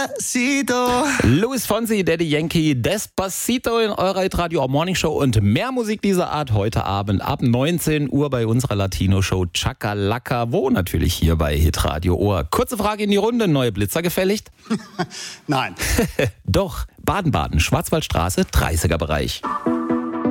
Despacito. Luis Fonsi, Daddy Yankee, Despacito in eurer Hitradio Morning Show und mehr Musik dieser Art heute Abend ab 19 Uhr bei unserer Latino-Show Chakalaka, wo natürlich hier bei Hitradio Ohr. Kurze Frage in die Runde, neue Blitzer gefälligt? Nein. Doch, Baden-Baden, Schwarzwaldstraße, 30er Bereich.